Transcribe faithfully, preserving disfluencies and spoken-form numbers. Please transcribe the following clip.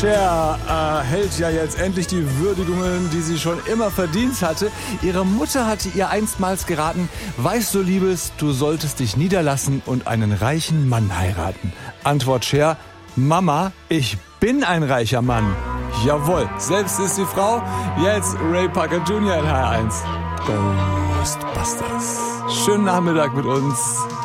Cher erhält ja jetzt endlich die Würdigungen, die sie schon immer verdient hatte. Ihre Mutter hatte ihr einstmals geraten, weißt du, Liebes, du solltest dich niederlassen und einen reichen Mann heiraten. Antwort Cher, Mama, ich bin ein reicher Mann. Jawohl, selbst ist die Frau. Jetzt Ray Parker Junior in H R eins. Ghostbusters. Schönen Nachmittag mit uns.